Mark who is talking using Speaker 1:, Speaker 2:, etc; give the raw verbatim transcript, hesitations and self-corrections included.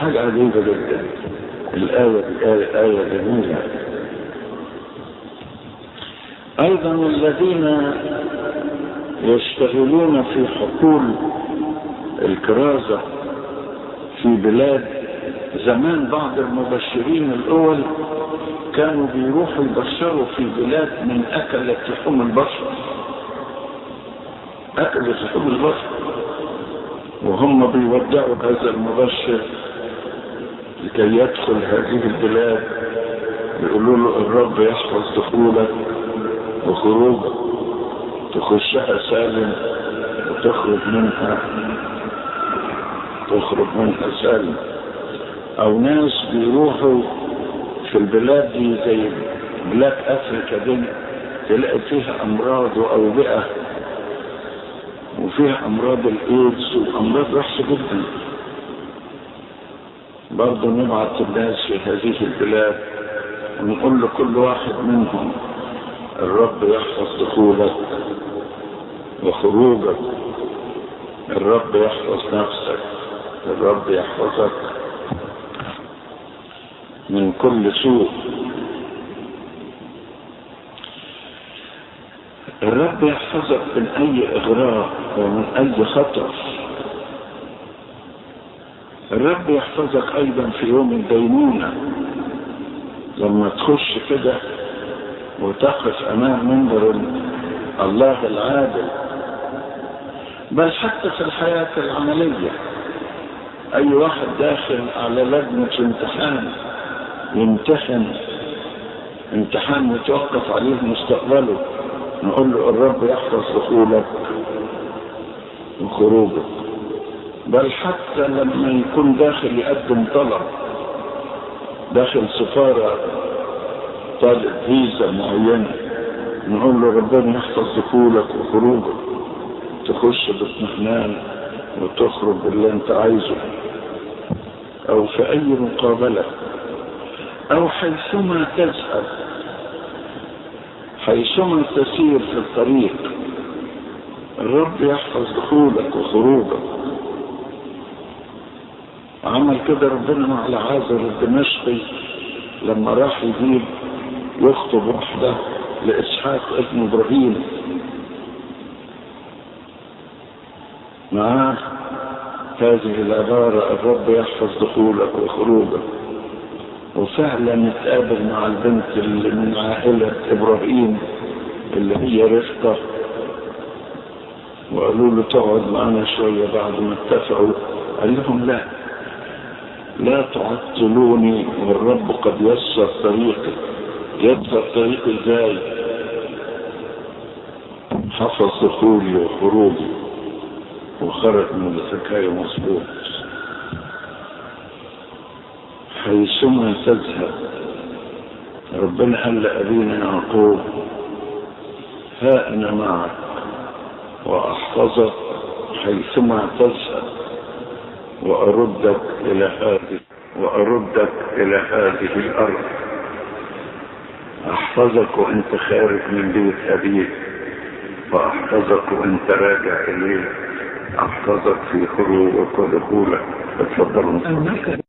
Speaker 1: حاجة عجيبة جدا. الآية الآية آية جميلة. أيضا الذين يشتغلون في حقول الكرازة في بلاد زمان، بعض المبشرين الأول كانوا بيروحوا يبشروا في بلاد من أكلة لحوم البشر، أكلة لحوم البشر، وهم بيودعوا هذا المبشر لكي يدخل هذه البلاد، يقولوا له الرب يحفظ دخولك وخروجك، تخشها سالم وتخرج منها تخرج منها سالم. او ناس بيروحوا في البلاد دي زي بلاد افريكا دي، تلاقي فيها امراض واوبئة وفيها امراض الايدز وامراض وحشة جدا، برضه نبعث الناس في هذه البلاد ونقول لكل واحد منهم الرب يحفظ دخولك وخروجك، الرب يحفظ نفسك، الرب يحفظك من كل سوء، الرب يحفظك من اي اغراء ومن اي خطر. الرب يحفظك ايضا في يوم الدينونة لما تخش كده وتقف امام منبر الله العادل، بل حتى في الحياة العملية. اي واحد داخل على لجنة امتحان يمتحن امتحان متوقف عليه مستقبله، نقول له الرب يحفظ دخولك وخروجك. بل حتى لما يكون داخل يقدم طلب، داخل سفارة طالب فيزا معينة، نقول له ربنا يحفظ دخولك وخروجك، تخش باطمئنان وتخرج باللي انت عايزه. او في اي مقابلة او حيثما تذهب، حيثما تسير في الطريق، الرب يحفظ دخولك وخروجك. عمل كده ربنا مع العازر الدمشقي لما راح يجيب يخطب واحدة لإسحاق ابن إبراهيم، معاه هذه العبارة الرب يحفظ دخولك وخروجك. وفعلا نتقابل مع البنت اللي من عائلة إبراهيم اللي هي رفقة، وقالوا له تقعد معنا شوية بعد ما اتفقوا. قال لهم لا لا تعطلوني والرب قد يسر طريقي. يسر طريقي ازاي؟ حفظ دخولي وخروجي وخرج من الحكاية مظبوط. حيثما تذهب، ربنا قال لأبينا يعقوب ها أنا معك وأحفظك حيثما تذهب وأردك إلى هذه وأردك إلى هذه الأرض. أحفظك وأنت خارج من بيت أبيك، وأحفظك وأنت راجع إليه، أحفظك في خروجك ودخولك. اتفضلوا.